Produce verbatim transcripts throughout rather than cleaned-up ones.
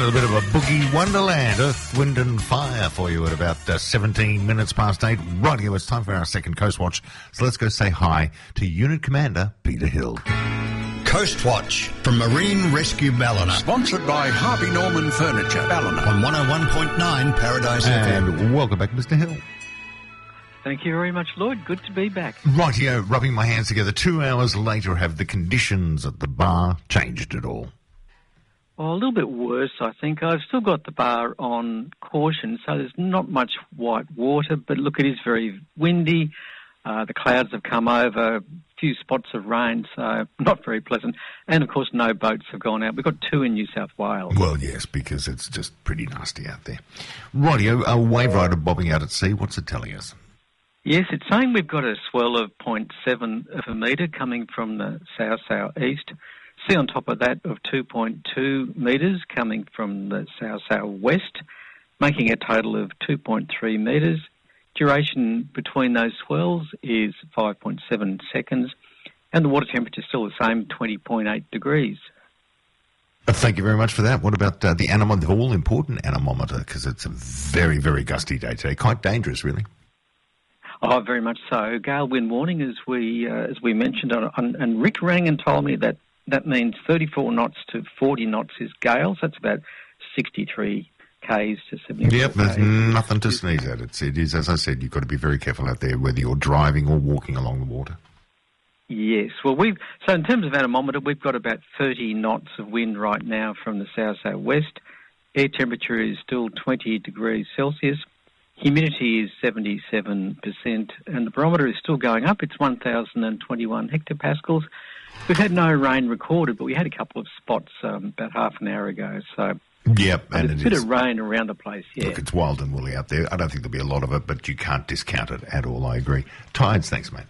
little bit of a boogie wonderland, Earth, Wind and Fire for you at about uh, seventeen minutes past eight. Rightio, it's time for our second Coast Watch. So let's go say hi to Unit Commander Peter Hill. Coast Watch from Marine Rescue Ballina. Sponsored by Harvey Norman Furniture, Ballina. On one oh one point nine Paradise F M. And welcome back, Mister Hill. Thank you very much, Lloyd. Good to be back. Rightio, rubbing my hands together. Two hours later, have the conditions at the bar changed at all? Well, a little bit worse, I think. I've still got the bar on caution, so there's not much white water, but look, it is very windy. Uh, the clouds have come over, a few spots of rain, so not very pleasant. And, of course, no boats have gone out. We've got two in New South Wales. Well, yes, because it's just pretty nasty out there. Rightio, a wave rider bobbing out at sea, what's it telling us? Yes, it's saying we've got a swell of zero point seven of a metre coming from the south-south-east. Sea on top of that of two point two metres coming from the south-south-west, making a total of two point three metres. Duration between those swells is five point seven seconds, and the water temperature is still the same, twenty point eight degrees. Thank you very much for that. What about uh, the anemometer, the all-important anemometer, because it's a very, very gusty day today. Quite dangerous, really. Oh, very much so. Gale wind warning, as we uh, as we mentioned, on, on, and Rick rang and told me that that means thirty-four knots to forty knots is gale, so that's about sixty-three k's to seventy-four Yep, there's k's. nothing to sneeze at. It's, it is, as I said, you've got to be very careful out there, whether you're driving or walking along the water. Yes, well, we've so in terms of anemometer, we've got about thirty knots of wind right now from the south-south-west. Air temperature is still twenty degrees Celsius. Humidity is seventy-seven percent, and the barometer is still going up. It's one thousand twenty-one hectopascals. We've had no rain recorded, but we had a couple of spots um, about half an hour ago. So, yep, and there's it a bit is. of rain around the place, yeah. Look, it's wild and woolly out there. I don't think there'll be a lot of it, but you can't discount it at all, I agree. Tides, thanks, mate.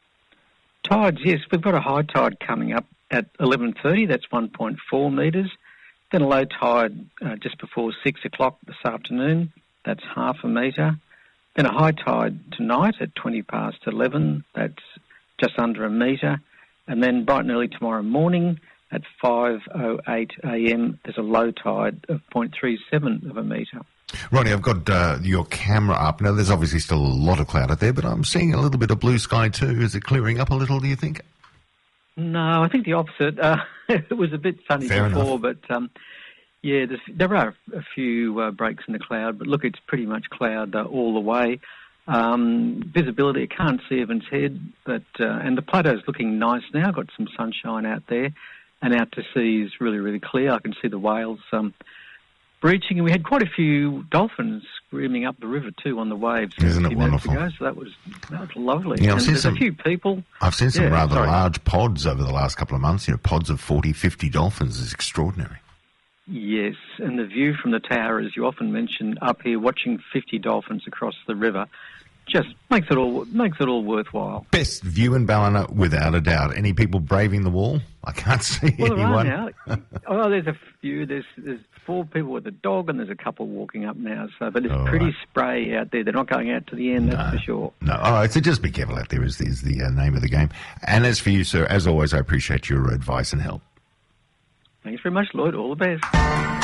Tides, yes. We've got a high tide coming up at eleven thirty. That's one point four metres. Then a low tide uh, just before six o'clock this afternoon. That's half a metre. Then a high tide tonight at twenty past eleven. That's just under a metre. And then bright and early tomorrow morning at five oh eight a.m. there's a low tide of zero point three seven of a metre. Ronnie, I've got uh, your camera up. Now, there's obviously still a lot of cloud out there, but I'm seeing a little bit of blue sky too. Is it clearing up a little, do you think? No, I think the opposite. Uh, it was a bit sunny Fair before, enough. but um, yeah, there's, there are a few uh, breaks in the cloud, but look, it's pretty much cloud uh, all the way. Um, visibility, I can't see Evans Head, but uh, and the plateau's looking nice now. Got some sunshine out there, and out to sea is really, really clear. I can see the whales um, breaching, and we had quite a few dolphins screaming up the river too on the waves. Isn't a it few minutes wonderful? ago, so that was that was lovely. Yeah, I've and seen there's some- a few people. I've seen some Yeah, rather sorry. large pods over the last couple of months. You know, pods of forty, fifty dolphins is extraordinary. Yes, and the view from the tower, as you often mention, up here, watching fifty dolphins across the river, just makes it all makes it all worthwhile. Best view in Ballina, without a doubt. Any people braving the wall? I can't see Well, there are anyone. now. Oh, there's a few. There's there's four people with a dog, and there's a couple walking up now. So, but it's All pretty right. spray out there. They're not going out to the end, that's No. for sure. No, all right, so just be careful out there is, is the uh, name of the game. And as for you, sir, as always, I appreciate your advice and help. Thanks very much, Lloyd. All the best.